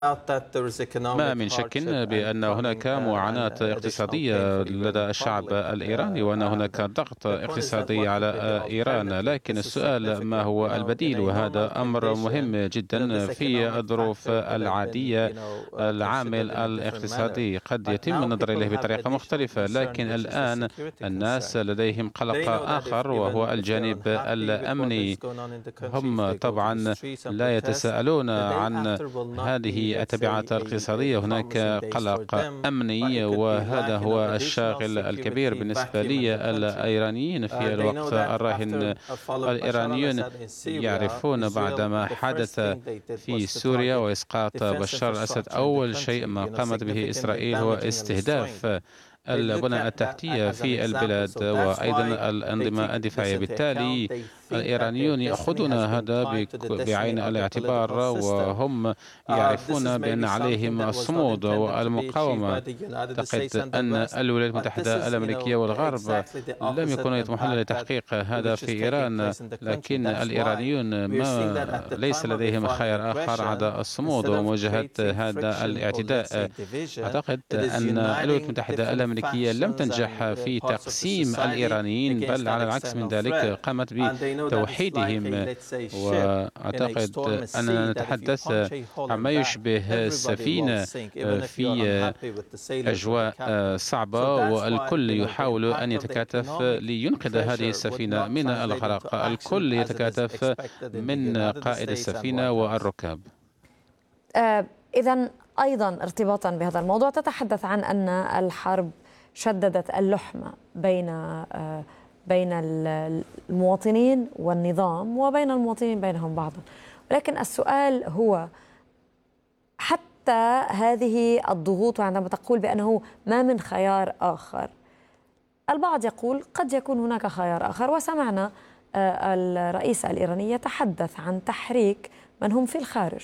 ما من شك بأن هناك معاناة اقتصادية لدى الشعب الإيراني وأن هناك ضغط اقتصادي على إيران، لكن السؤال ما هو البديل؟ وهذا أمر مهم جدا في الظروف العادية. العامل الاقتصادي قد يتم النظر إليه بطريقة مختلفة، لكن الآن الناس لديهم قلق آخر وهو الجانب الأمني. هم طبعا لا يتساءلون عن هذه التبعات الاقتصادية، هناك قلق أمني، وهذا هو الشاغل الكبير بالنسبة لي. الإيرانيين في الوقت الراهن الإيرانيون يعرفون بعد ما حدث في سوريا وإسقاط بشار الأسد، أول شيء ما قامت به إسرائيل هو استهداف البنى التحتية في البلاد وأيضا الأنظمة الدفاعية. بالتالي الإيرانيون يأخذون هذا بعين الاعتبار، وهم يعرفون بأن عليهم الصمود والمقاومة. أعتقد أن الولايات المتحدة الأمريكية والغرب لم يكونوا يطمحون لتحقيق هذا في إيران، لكن الإيرانيون ليس لديهم خيار آخر عدا الصمود ومواجهة هذا الاعتداء. أعتقد أن الولايات المتحدة الأمريكية لم تنجح في تقسيم الإيرانيين، بل على العكس من ذلك قامت بتوحيدهم. وأعتقد أننا نتحدث عما يشبه سفينة في أجواء صعبة، والكل يحاول أن يتكاتف لينقذ هذه السفينة من الغرق. الكل يتكاتف من قائد السفينة والركاب. إذن أيضا ارتباطا بهذا الموضوع، تتحدث عن أن الحرب شددت اللحمة بين المواطنين والنظام وبين المواطنين بينهم بعضا، ولكن السؤال هو حتى هذه الضغوط، وعندما تقول بأنه ما من خيار آخر، البعض يقول قد يكون هناك خيار آخر، وسمعنا الرئيس الإيراني يتحدث عن تحريك من هم في الخارج.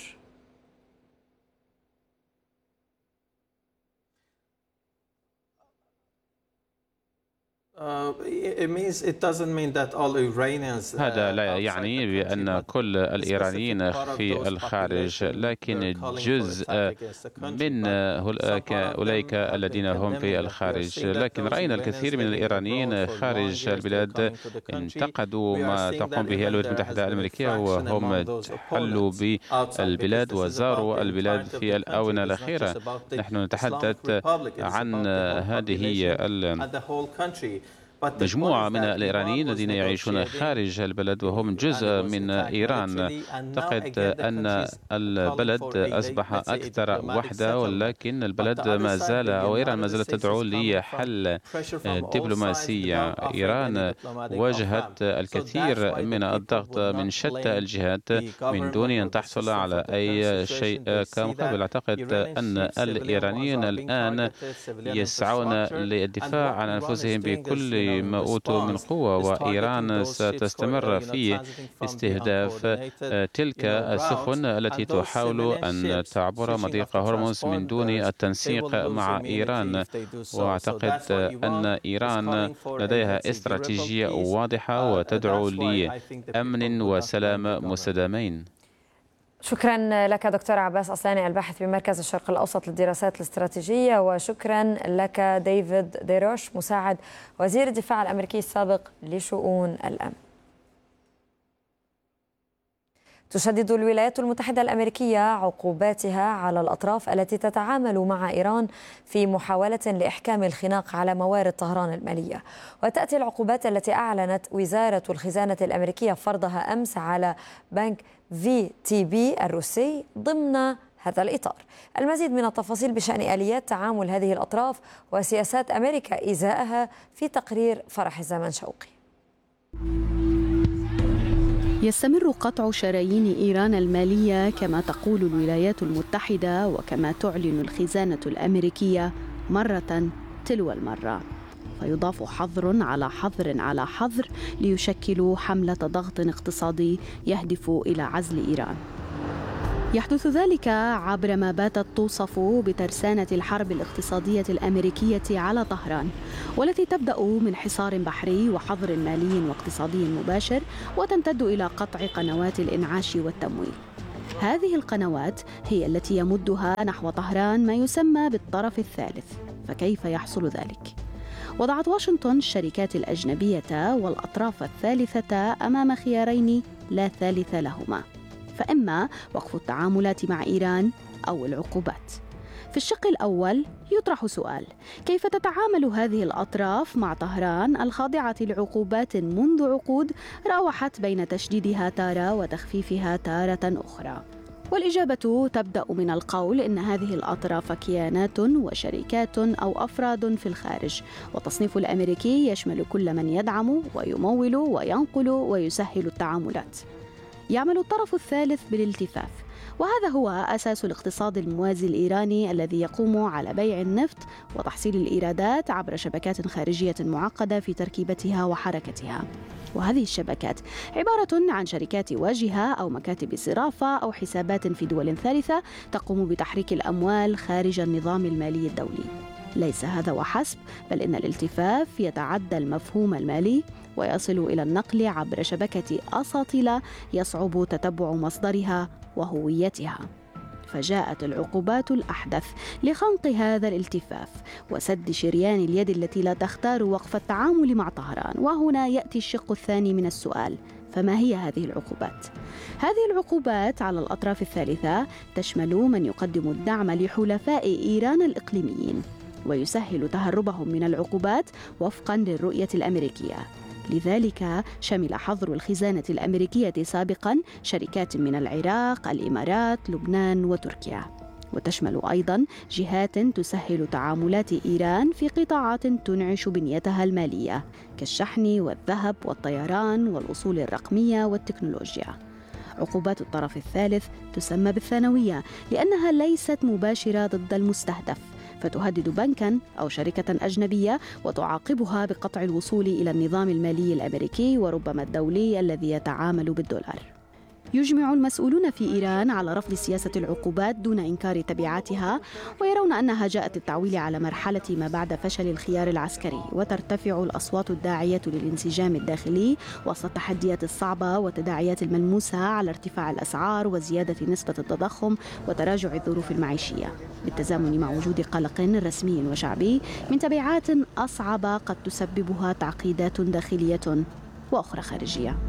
هذا لا يعني بأن كل الإيرانيين في الخارج، لكن جزء من أولئك الذين هم في الخارج. لكن رأينا الكثير من الإيرانيين خارج البلاد انتقدوا ما تقوم به الولايات المتحدة الأمريكية، وهم حلوا بالبلاد وزاروا البلاد في الآونة الأخيرة. نحن نتحدث عن هذه مجموعة من الإيرانيين الذين يعيشون خارج البلد وهم جزء من إيران. أعتقد أن البلد أصبح أكثر وحدة، ولكن البلد ما زال، أو إيران ما زالت تدعو لحل دبلوماسي. إيران واجهت الكثير من الضغط من شتى الجهات من دون أن تحصل على أي شيء كمقابل. أعتقد أن الإيرانيين الآن يسعون للدفاع عن أنفسهم بكل ما أوتوا من قوة، وإيران ستستمر في استهداف تلك السفن التي تحاول أن تعبر مضيق هرمز من دون التنسيق مع إيران. وأعتقد أن إيران لديها استراتيجية واضحة وتدعو لأمن وسلام مستدامين. شكرا لك دكتور عباس أصلاني، الباحث بمركز الشرق الأوسط للدراسات الاستراتيجية، وشكرا لك ديفيد ديروش، مساعد وزير الدفاع الأمريكي السابق لشؤون الأمن. تشدد الولايات المتحدة الأمريكية عقوباتها على الأطراف التي تتعامل مع إيران في محاولة لإحكام الخناق على موارد طهران المالية. وتأتي العقوبات التي أعلنت وزارة الخزانة الأمريكية فرضها أمس على بنك VTB الروسي ضمن هذا الإطار. المزيد من التفاصيل بشأن آليات تعامل هذه الأطراف وسياسات أمريكا إزاءها في تقرير فرح الزمن شوقي. يستمر قطع شرايين إيران المالية كما تقول الولايات المتحدة وكما تعلن الخزانة الأمريكية مرة تلو المرة، فيضاف حظر على حظر على حظر ليشكلوا حملة ضغط اقتصادي يهدف إلى عزل إيران. يحدث ذلك عبر ما باتت توصف بترسانة الحرب الاقتصادية الأمريكية على طهران، والتي تبدأ من حصار بحري وحظر مالي واقتصادي مباشر وتمتد إلى قطع قنوات الإنعاش والتمويل. هذه القنوات هي التي يمدها نحو طهران ما يسمى بالطرف الثالث. فكيف يحصل ذلك؟ وضعت واشنطن الشركات الأجنبية والأطراف الثالثة أمام خيارين لا ثالث لهما، فإما وقف التعاملات مع إيران أو العقوبات. في الشق الأول يطرح سؤال: كيف تتعامل هذه الأطراف مع طهران الخاضعة لعقوبات منذ عقود راوحت بين تشديدها تارة وتخفيفها تارة أخرى؟ والإجابة تبدأ من القول إن هذه الأطراف كيانات وشركات أو أفراد في الخارج، والتصنيف الأمريكي يشمل كل من يدعم ويمول وينقل ويسهل التعاملات. يعمل الطرف الثالث بالالتفاف، وهذا هو أساس الاقتصاد الموازي الإيراني الذي يقوم على بيع النفط وتحصيل الإيرادات عبر شبكات خارجية معقدة في تركيبتها وحركتها. وهذه الشبكات عبارة عن شركات واجهة أو مكاتب صرافة أو حسابات في دول ثالثة تقوم بتحريك الأموال خارج النظام المالي الدولي. ليس هذا وحسب، بل إن الالتفاف يتعدى المفهوم المالي ويصل إلى النقل عبر شبكة أساطيل يصعب تتبع مصدرها وهويتها. فجاءت العقوبات الأحدث لخنق هذا الالتفاف وسد شريان اليد التي لا تختار وقف التعامل مع طهران. وهنا يأتي الشق الثاني من السؤال: فما هي هذه العقوبات؟ هذه العقوبات على الأطراف الثالثة تشمل من يقدم الدعم لحلفاء إيران الإقليميين ويسهل تهربهم من العقوبات وفقاً للرؤية الأمريكية. لذلك شمل حظر الخزانة الأمريكية سابقاً شركات من العراق، الإمارات، لبنان وتركيا، وتشمل أيضاً جهات تسهل تعاملات إيران في قطاعات تنعش بنيتها المالية كالشحن والذهب والطيران والأصول الرقمية والتكنولوجيا. عقوبات الطرف الثالث تسمى بالثانوية لأنها ليست مباشرة ضد المستهدف، فتهدد بنكاً أو شركة أجنبية وتعاقبها بقطع الوصول إلى النظام المالي الأمريكي وربما الدولي الذي يتعامل بالدولار. يجمع المسؤولون في إيران على رفض سياسة العقوبات دون إنكار تبعاتها، ويرون أنها جاءت للتعويل على مرحلة ما بعد فشل الخيار العسكري، وترتفع الأصوات الداعية للانسجام الداخلي وسط التحديات الصعبة والتداعيات الملموسة على ارتفاع الأسعار وزيادة نسبة التضخم وتراجع الظروف المعيشية، بالتزامن مع وجود قلق رسمي وشعبي من تبعات أصعب قد تسببها تعقيدات داخلية وأخرى خارجية.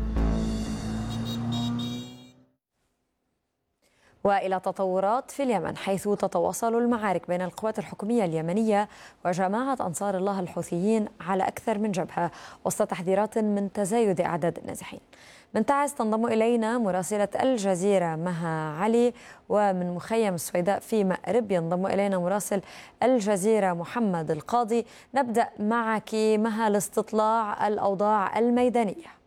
وإلى تطورات في اليمن، حيث تتواصل المعارك بين القوات الحكومية اليمنية وجماعة أنصار الله الحوثيين على أكثر من جبهة وسط تحذيرات من تزايد أعداد النازحين. من تعز تنضم إلينا مراسلة الجزيرة مها علي، ومن مخيم السويداء في مأرب ينضم إلينا مراسل الجزيرة محمد القاضي. نبدأ معك مها لاستطلاع الأوضاع الميدانية.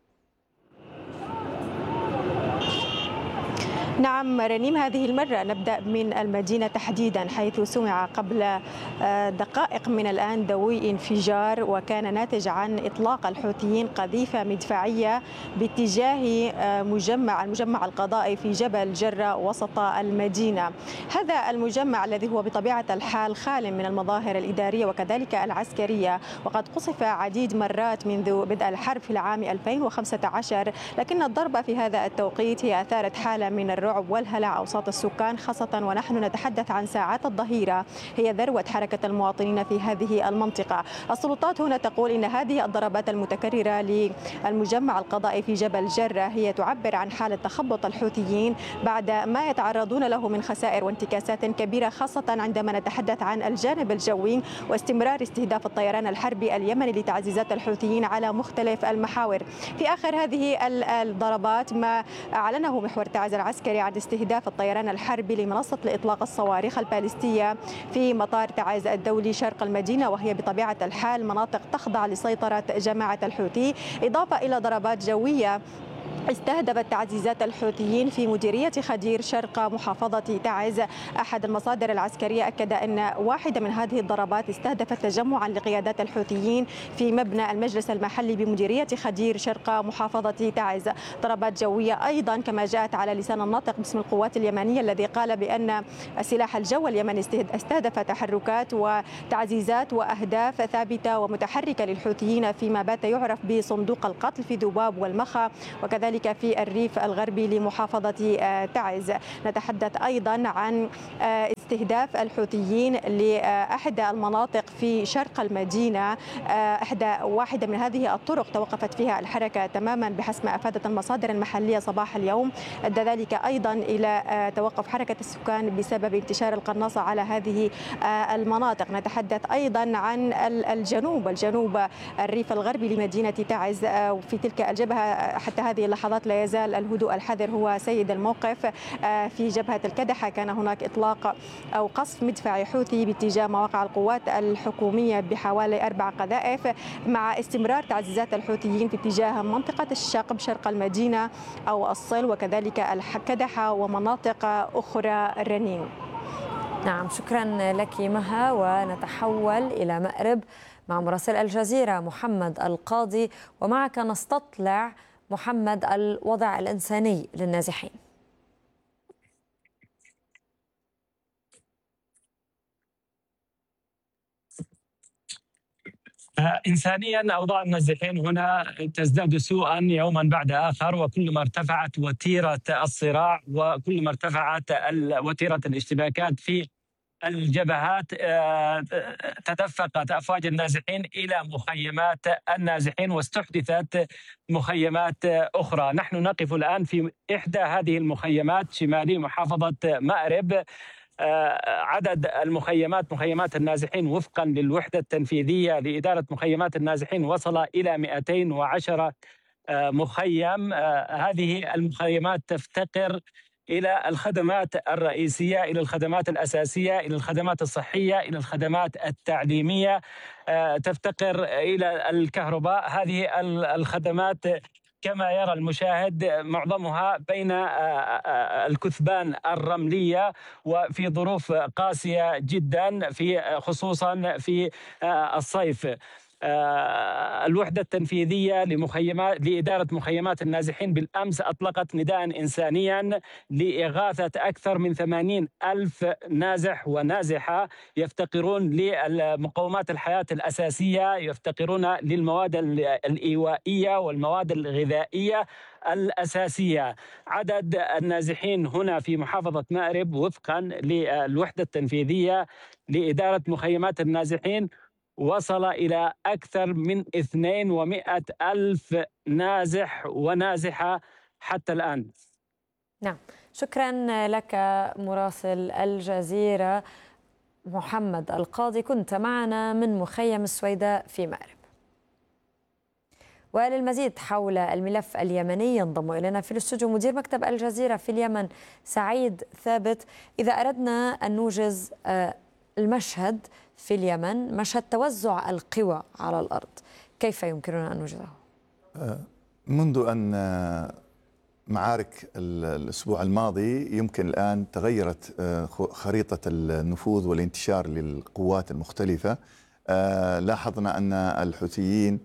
نعم رنيم، هذه المرة نبدأ من المدينة تحديدا، حيث سمع قبل دقائق من الآن دوي انفجار، وكان ناتج عن إطلاق الحوثيين قذيفة مدفعية باتجاه المجمع القضائي في جبل جرة وسط المدينة. هذا المجمع الذي هو بطبيعة الحال خال من المظاهر الإدارية وكذلك العسكرية، وقد قصف عديد مرات منذ بدء الحرب في العام 2015، لكن الضربة في هذا التوقيت هي أثارت حالة من الرعب والهلع أوساط السكان، خاصة ونحن نتحدث عن ساعات الظهيرة هي ذروة حركة المواطنين في هذه المنطقة. السلطات هنا تقول إن هذه الضربات المتكررة للمجمع القضائي في جبل جرة هي تعبر عن حالة تخبط الحوثيين بعد ما يتعرضون له من خسائر وانتكاسات كبيرة، خاصة عندما نتحدث عن الجانب الجوي واستمرار استهداف الطيران الحربي اليمني لتعزيزات الحوثيين على مختلف المحاور. في آخر هذه الضربات ما أعلنه محور تعز العسكري عن استهداف الطيران الحربي لمنصة لإطلاق الصواريخ البالستية في مطار تعز الدولي شرق المدينة، وهي بطبيعة الحال مناطق تخضع لسيطرة جماعة الحوثي، إضافة إلى ضربات جوية استهدفت تعزيزات الحوثيين في مديرية خدير شرق محافظة تعز. أحد المصادر العسكرية أكد أن واحدة من هذه الضربات استهدفت تجمعا لقيادات الحوثيين في مبنى المجلس المحلي بمديرية خدير شرق محافظة تعز. ضربات جوية أيضا كما جاءت على لسان الناطق باسم القوات اليمنية الذي قال بأن سلاح الجو اليمني استهدف تحركات وتعزيزات وأهداف ثابتة ومتحركة للحوثيين فيما بات يعرف بصندوق القتل في ذباب والمخا، وكذلك وكذلك في الريف الغربي لمحافظة تعز. نتحدث أيضا عن استهداف الحوثيين لأحدى المناطق في شرق المدينة، واحدة من هذه الطرق توقفت فيها الحركة تماما بحسب ما أفادت المصادر المحلية صباح اليوم. أدى ذلك أيضا إلى توقف حركة السكان بسبب انتشار القناصة على هذه المناطق. نتحدث أيضا عن الجنوب الريف الغربي لمدينة تعز. في تلك الجبهة حتى هذه اللحظات لا يزال الهدوء الحذر هو سيد الموقف. في جبهة الكدحة كان هناك إطلاق أو قصف مدفعي حوثي باتجاه مواقع القوات الحكومية بحوالي 4 قذائف، مع استمرار تعزيزات الحوثيين في اتجاه منطقة الشقب شرق المدينة أو الصل وكذلك الكدحة ومناطق أخرى رنين. نعم، شكرا لك مها. ونتحول إلى مأرب مع مراسل الجزيرة محمد القاضي، ومعك نستطلع محمد الوضع الإنساني للنازحين. إنسانيا أوضاع النازحين هنا تزداد سوءا يوما بعد آخر، وكلما ارتفعت وتيرة الصراع وكلما ارتفعت وتيرة الاشتباكات في الجبهات تدفقت أفواج النازحين إلى مخيمات النازحين واستحدثت مخيمات أخرى. نحن نقف الآن في إحدى هذه المخيمات شمالي محافظة مأرب. عدد المخيمات مخيمات النازحين وفقا للوحدة التنفيذية لإدارة مخيمات النازحين وصل إلى 210 مخيم. هذه المخيمات تفتقر إلى الخدمات الرئيسية، إلى الخدمات الأساسية، إلى الخدمات الصحية، إلى الخدمات التعليمية، تفتقر إلى الكهرباء. هذه الخدمات كما يرى المشاهد معظمها بين الكثبان الرملية وفي ظروف قاسية جدا، خصوصا في الصيف. الوحدة التنفيذية لإدارة مخيمات النازحين بالأمس أطلقت نداء إنسانيا لإغاثة أكثر من 80,000 نازح ونازحة يفتقرون لمقومات الحياة الأساسية، يفتقرون للمواد الإيوائية والمواد الغذائية الأساسية. عدد النازحين هنا في محافظة مأرب وفقا للوحدة التنفيذية لإدارة مخيمات النازحين وصل إلى أكثر من 200,000 نازح ونازحة حتى الآن. نعم، شكرا لك مراسل الجزيرة محمد القاضي، كنت معنا من مخيم السويداء في مأرب. وللمزيد حول الملف اليمني ينضم إلينا في الاستوديو مدير مكتب الجزيرة في اليمن سعيد ثابت. إذا أردنا أن نوجز المشهد في اليمن، مشهد توزع القوى على الأرض، كيف يمكننا أن نوجزه؟ منذ أن معارك الأسبوع الماضي يمكن الآن تغيرت خريطة النفوذ والانتشار للقوات المختلفة. لاحظنا أن الحوثيين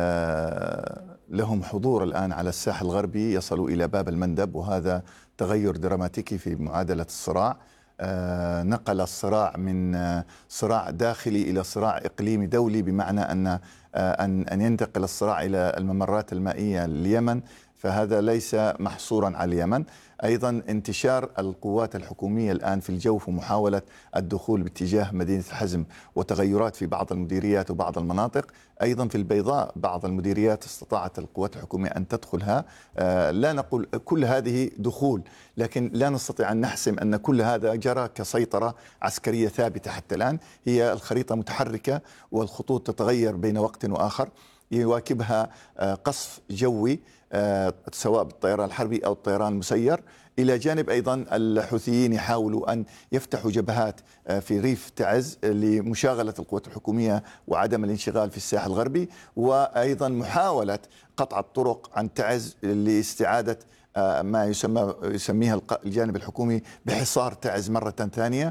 لهم حضور الآن على الساحل الغربي، يصلوا إلى باب المندب، وهذا تغير دراماتيكي في معادلة الصراع. نقل الصراع من صراع داخلي إلى صراع إقليمي دولي، بمعنى أن ينتقل الصراع إلى الممرات المائية لليمن، فهذا ليس محصورا على اليمن. أيضا انتشار القوات الحكومية الآن في الجوف ومحاولة الدخول باتجاه مدينة حزم وتغيرات في بعض المديريات وبعض المناطق. أيضا في البيضاء بعض المديريات استطاعت القوات الحكومية أن تدخلها. لا نقول كل هذه دخول، لكن لا نستطيع أن نحسم أن كل هذا جرى كسيطرة عسكرية ثابتة حتى الآن. هي الخريطة متحركة والخطوط تتغير بين وقت وآخر، يواكبها قصف جوي سواء بالطيران الحربي أو الطيران المسير. إلى جانب أيضا الحوثيين يحاولوا أن يفتحوا جبهات في ريف تعز لمشاغلة القوات الحكومية وعدم الانشغال في الساحل الغربي، وأيضا محاولة قطع الطرق عن تعز لاستعادة ما يسميها الجانب الحكومي بحصار تعز مرة ثانية.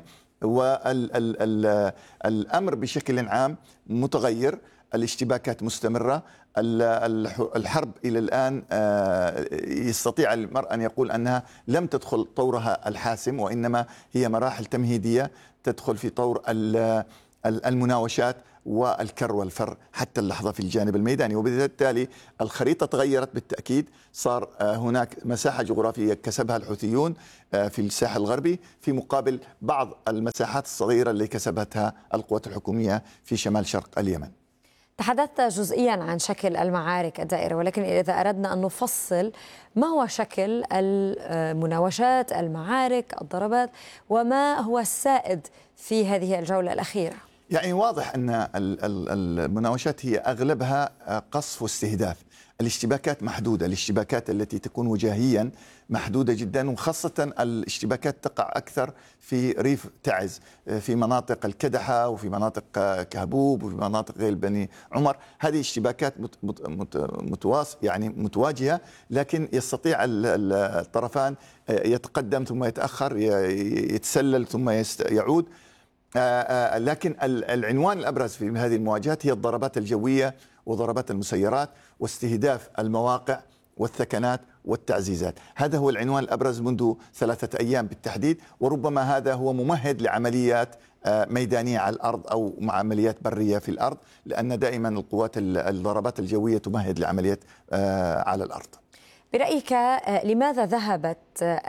والأمر بشكل عام متغير، الاشتباكات مستمرة. الحرب إلى الآن يستطيع المرء أن يقول أنها لم تدخل طورها الحاسم، وإنما هي مراحل تمهيدية تدخل في طور المناوشات والكر والفر حتى اللحظة في الجانب الميداني. وبالتالي الخريطة تغيرت بالتأكيد، صار هناك مساحة جغرافية كسبها الحوثيون في الساحل الغربي في مقابل بعض المساحات الصغيرة اللي كسبتها القوات الحكومية في شمال شرق اليمن. تحدثت جزئيا عن شكل المعارك الدائرة، ولكن إذا أردنا أن نفصل، ما هو شكل المناوشات، المعارك، الضربات، وما هو السائد في هذه الجولة الأخيرة؟ يعني واضح أن المناوشات هي أغلبها قصف واستهداف. الاشتباكات محدودة، الاشتباكات التي تكون وجاهيا محدودة جدا، وخاصة الاشتباكات تقع أكثر في ريف تعز، في مناطق الكدحة وفي مناطق كهبوب وفي مناطق غير بني عمر. هذه اشتباكات يعني متواجهة، لكن يستطيع الطرفان يتقدم ثم يتأخر، يتسلل ثم يعود. لكن العنوان الأبرز في هذه المواجهات هي الضربات الجوية وضربات المسيرات واستهداف المواقع والثكنات والتعزيزات. هذا هو العنوان الأبرز منذ 3 أيام بالتحديد، وربما هذا هو ممهد لعمليات ميدانية على الأرض أو عمليات برية في الأرض، لأن دائما القوات الضربات الجوية تمهد لعمليات على الأرض. برأيك لماذا ذهبت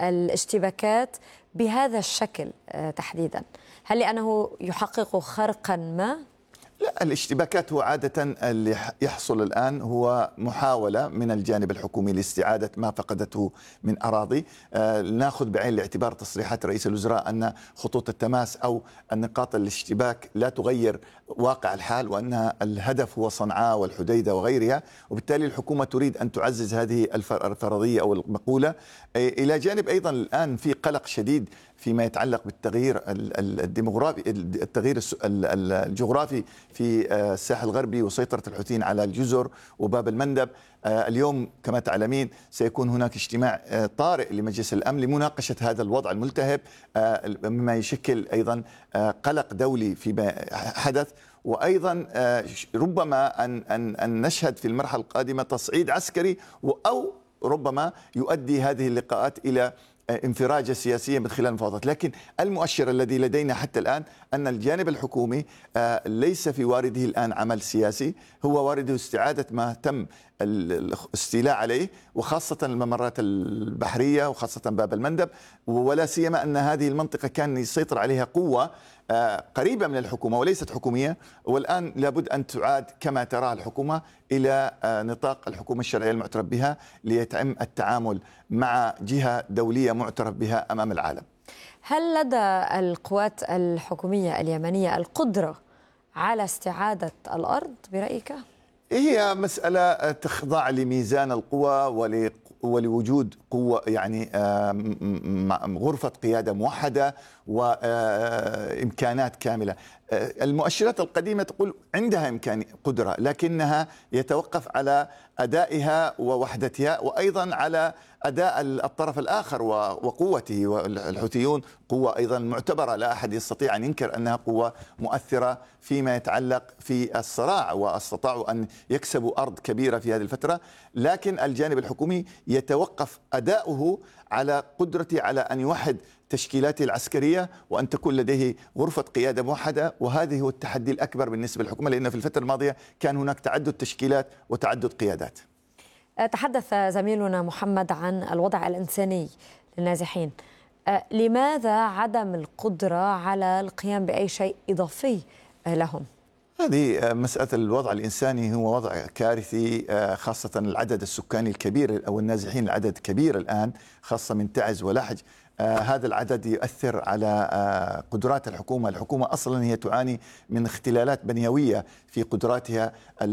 الاشتباكات بهذا الشكل تحديدا؟ هل لأنه يحقق خرقا ما؟ لا، الاشتباكات هو عادة اللي يحصل الآن هو محاولة من الجانب الحكومي لاستعادة ما فقدته من أراضي. ناخذ بعين الاعتبار تصريحات رئيس الوزراء أن خطوط التماس أو النقاط الاشتباك لا تغير واقع الحال، وأن الهدف هو صنعاء والحديدة وغيرها، وبالتالي الحكومة تريد أن تعزز هذه الفرضية أو المقولة. إلى جانب أيضا الآن في قلق شديد فيما يتعلق بالتغيير الديموغرافي، التغيير الجغرافي في الساحل الغربي وسيطرة الحوثيين على الجزر وباب المندب. اليوم كما تعلمين سيكون هناك اجتماع طارئ لمجلس الأمن لمناقشة هذا الوضع الملتهب، مما يشكل أيضا قلق دولي فيما حدث، وأيضا ربما أن نشهد في المرحلة القادمة تصعيد عسكري، أو ربما يؤدي هذه اللقاءات إلى انفراجة سياسية من خلال المفاوضات. لكن المؤشر الذي لدينا حتى الآن أن الجانب الحكومي ليس في وارده الآن عمل سياسي، هو وارده استعادة ما تم الاستيلاء عليه، وخاصة الممرات البحرية وخاصة باب المندب، ولا سيما أن هذه المنطقة كان يسيطر عليها قوة قريبة من الحكومة وليست حكومية، والآن لابد أن تعاد كما تراها الحكومة إلى نطاق الحكومة الشرعية المعترف بها ليتم التعامل مع جهة دولية معترف بها أمام العالم. هل لدى القوات الحكومية اليمنية القدرة على استعادة الأرض برأيك؟ هي مسألة تخضع لميزان القوى ولوجود قوة، يعني غرفة قيادة موحدة وإمكانات كاملة. المؤشرات القديمة تقول عندها قدرة، لكنها يتوقف على أدائها ووحدتها، وأيضا على أداء الطرف الآخر وقوته. والحوثيون قوة أيضا معتبرة، لا أحد يستطيع أن ينكر أنها قوة مؤثرة فيما يتعلق في الصراع، واستطاعوا أن يكسبوا أرض كبيرة في هذه الفترة. لكن الجانب الحكومي يتوقف أداؤه على قدرته على أن يوحد تشكيلاته العسكرية وأن تكون لديه غرفة قيادة موحدة، وهذه هو التحدي الأكبر بالنسبة للحكومة، لأن في الفترة الماضية كان هناك تعدد تشكيلات وتعدد قيادات. تحدث زميلنا محمد عن الوضع الإنساني للنازحين. لماذا عدم القدرة على القيام بأي شيء إضافي لهم؟ هذه مسألة الوضع الإنساني هو وضع كارثي، خاصة العدد السكاني الكبير أو النازحين العدد كبير الآن، خاصة من تعز ولحج. هذا العدد يؤثر على قدرات الحكومة. الحكومة أصلا هي تعاني من اختلالات بنيوية في قدراتها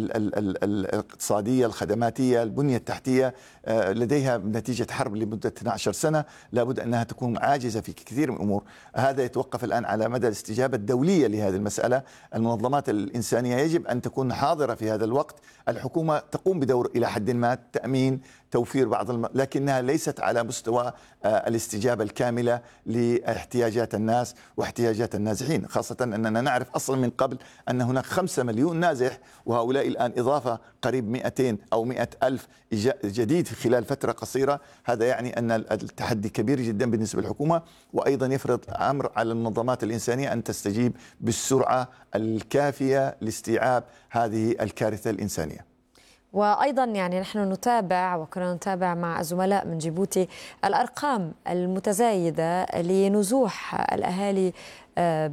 الاقتصادية، الخدماتية، البنية التحتية. لديها نتيجة حرب لمدة 12 سنة لابد أنها تكون عاجزة في كثير من الأمور. هذا يتوقف الآن على مدى الاستجابة الدولية لهذه المسألة. المنظمات الإنسانية يجب أن تكون حاضرة في هذا الوقت. الحكومة تقوم بدور إلى حد ما تأمين، توفير بعض لكنها ليست على مستوى الاستجابة الكاملة لاحتياجات الناس واحتياجات النازحين، خاصة أننا نعرف أصلا من قبل أن هناك 5 مليون نازح، وهؤلاء الآن إضافة قريب 200 أو 100 ألف جديد خلال فترة قصيرة. هذا يعني أن التحدي كبير جدا بالنسبة للحكومة، وأيضا يفرض أمر على المنظمات الإنسانية أن تستجيب بالسرعة الكافية لاستيعاب هذه الكارثة الإنسانية. وأيضا يعني نحن نتابع وكنا نتابع مع الزملاء من جيبوتي الأرقام المتزايدة لنزوح الأهالي